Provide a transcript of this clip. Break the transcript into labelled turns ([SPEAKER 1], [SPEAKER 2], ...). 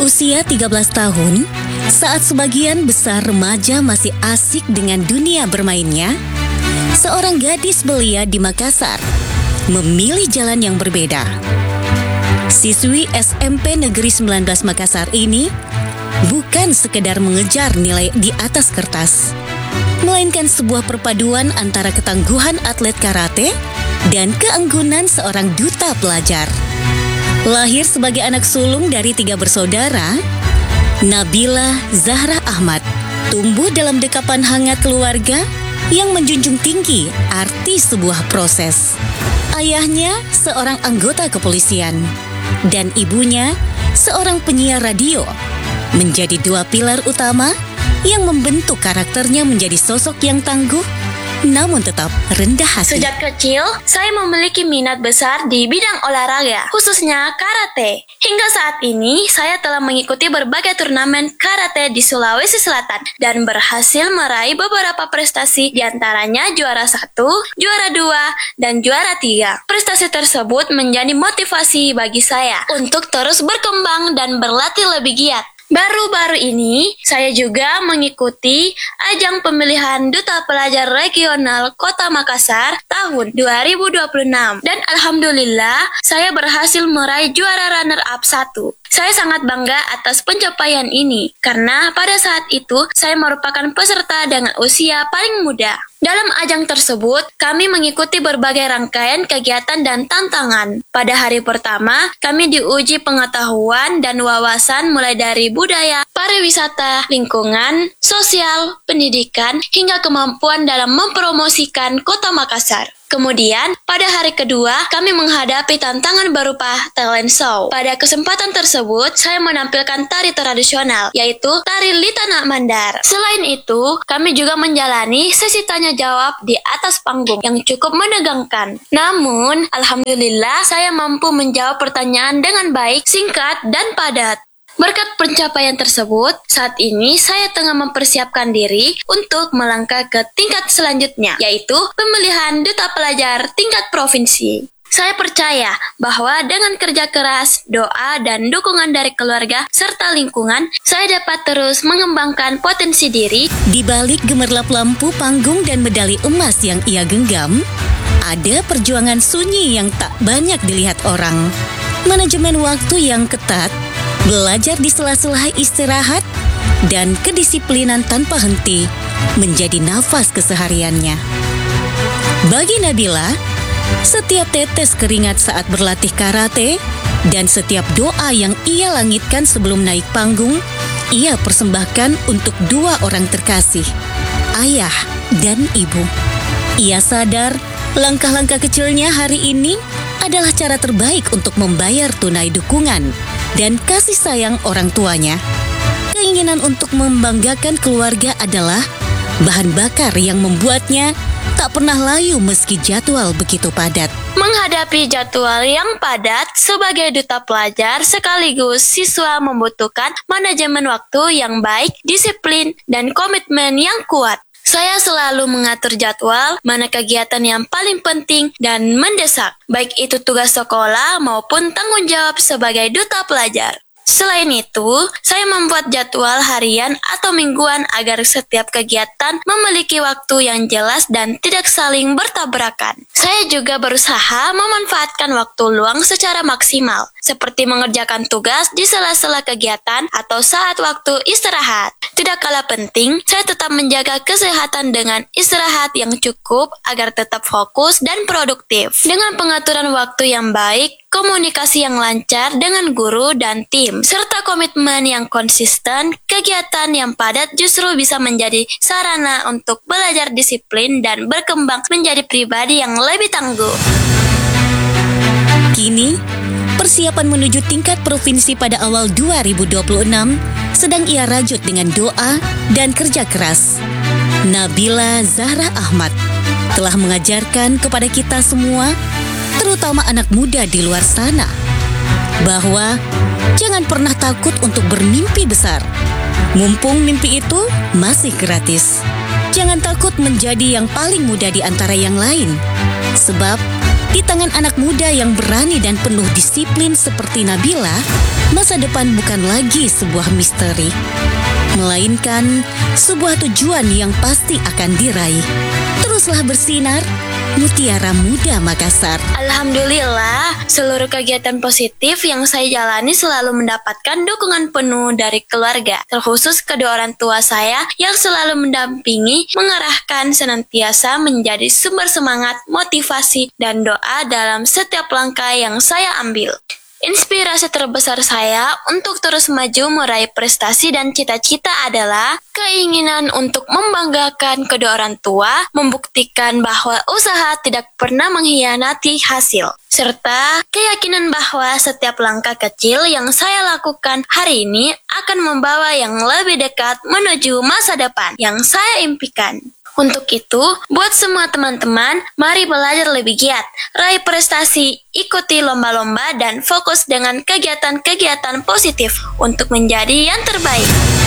[SPEAKER 1] Berusia 13 tahun, saat sebagian besar remaja masih asik dengan dunia bermainnya, seorang gadis belia di Makassar memilih jalan yang berbeda. Siswi SMP Negeri 19 Makassar ini bukan sekedar mengejar nilai di atas kertas, melainkan sebuah perpaduan antara ketangguhan atlet karate dan keanggunan seorang duta pelajar. Lahir sebagai anak sulung dari 3 bersaudara, Nabila Zahra Ahmad tumbuh dalam dekapan hangat keluarga yang menjunjung tinggi arti sebuah proses. Ayahnya seorang anggota kepolisian dan ibunya seorang penyiar radio, menjadi 2 pilar utama yang membentuk karakternya menjadi sosok yang tangguh namun tetap rendah hati.
[SPEAKER 2] Sejak kecil, saya memiliki minat besar di bidang olahraga, khususnya karate. Hingga saat ini, saya telah mengikuti berbagai turnamen karate di Sulawesi Selatan dan berhasil meraih beberapa prestasi, diantaranya juara 1, juara 2, dan juara 3. Prestasi tersebut menjadi motivasi bagi saya untuk terus berkembang dan berlatih lebih giat. Baru-baru ini, saya juga mengikuti ajang pemilihan Duta Pelajar Regional Kota Makassar tahun 2026. Dan alhamdulillah, saya berhasil meraih juara runner-up 1. Saya sangat bangga atas pencapaian ini, karena pada saat itu, saya merupakan peserta dengan usia paling muda. Dalam ajang tersebut, kami mengikuti berbagai rangkaian kegiatan dan tantangan. Pada hari pertama, kami diuji pengetahuan dan wawasan mulai dari budaya, pariwisata, lingkungan, sosial, pendidikan, hingga kemampuan dalam mempromosikan Kota Makassar. Kemudian, pada hari kedua, kami menghadapi tantangan berupa talent show. Pada kesempatan tersebut, saya menampilkan tari tradisional, yaitu tari Litana Mandar. Selain itu, kami juga menjalani sesi tanya-jawab di atas panggung yang cukup menegangkan. Namun, alhamdulillah, saya mampu menjawab pertanyaan dengan baik, singkat, dan padat. Berkat pencapaian tersebut, saat ini saya tengah mempersiapkan diri untuk melangkah ke tingkat selanjutnya, yaitu pemilihan Duta Pelajar tingkat provinsi. Saya percaya bahwa dengan kerja keras, doa, dan dukungan dari keluarga serta lingkungan, saya dapat terus mengembangkan potensi diri.
[SPEAKER 1] Di balik gemerlap lampu panggung dan medali emas yang ia genggam, ada perjuangan sunyi yang tak banyak dilihat orang. Manajemen waktu yang ketat, belajar di sela-sela istirahat, dan kedisiplinan tanpa henti menjadi nafas kesehariannya. Bagi Nabila, setiap tetes keringat saat berlatih karate dan setiap doa yang ia langitkan sebelum naik panggung, ia persembahkan untuk 2 orang terkasih, ayah dan ibu. Ia sadar langkah-langkah kecilnya hari ini adalah cara terbaik untuk membayar tunai dukungan dan kasih sayang orang tuanya. Keinginan untuk membanggakan keluarga adalah bahan bakar yang membuatnya tak pernah layu meski jadwal begitu padat.
[SPEAKER 2] Menghadapi jadwal yang padat sebagai duta pelajar sekaligus siswa membutuhkan manajemen waktu yang baik, disiplin, dan komitmen yang kuat. Saya selalu mengatur jadwal, mana kegiatan yang paling penting dan mendesak, baik itu tugas sekolah maupun tanggung jawab sebagai duta pelajar. Selain itu, saya membuat jadwal harian atau mingguan agar setiap kegiatan memiliki waktu yang jelas dan tidak saling bertabrakan. Saya juga berusaha memanfaatkan waktu luang secara maksimal, seperti mengerjakan tugas di sela-sela kegiatan atau saat waktu istirahat. Tidak kalah penting, saya tetap menjaga kesehatan dengan istirahat yang cukup agar tetap fokus dan produktif. Dengan pengaturan waktu yang baik, komunikasi yang lancar dengan guru dan tim, serta komitmen yang konsisten, kegiatan yang padat justru bisa menjadi sarana untuk belajar disiplin dan berkembang menjadi pribadi yang lebih tangguh.
[SPEAKER 1] Kini, persiapan menuju tingkat provinsi pada awal 2026 sedang ia rajut dengan doa dan kerja keras. Nabila Zahra Ahmad telah mengajarkan kepada kita semua, terutama anak muda di luar sana, bahwa jangan pernah takut untuk bermimpi besar. Mumpung mimpi itu masih gratis. Jangan takut menjadi yang paling muda di antara yang lain. Sebab Di tangan anak muda yang berani dan penuh disiplin seperti Nabila, masa depan bukan lagi sebuah misteri, melainkan sebuah tujuan yang pasti akan diraih. Teruslah bersinar, Mutiara Muda Makassar.
[SPEAKER 2] Alhamdulillah, seluruh kegiatan positif yang saya jalani selalu mendapatkan dukungan penuh dari keluarga, terkhusus kedua orang tua saya yang selalu mendampingi, mengarahkan, senantiasa menjadi sumber semangat, motivasi, dan doa dalam setiap langkah yang saya ambil. Inspirasi terbesar saya untuk terus maju meraih prestasi dan cita-cita adalah keinginan untuk membanggakan kedua orang tua, membuktikan bahwa usaha tidak pernah mengkhianati hasil, serta keyakinan bahwa setiap langkah kecil yang saya lakukan hari ini akan membawa yang lebih dekat menuju masa depan yang saya impikan. Untuk itu, buat semua teman-teman, mari belajar lebih giat, raih prestasi, ikuti lomba-lomba, dan fokus dengan kegiatan-kegiatan positif untuk menjadi yang terbaik.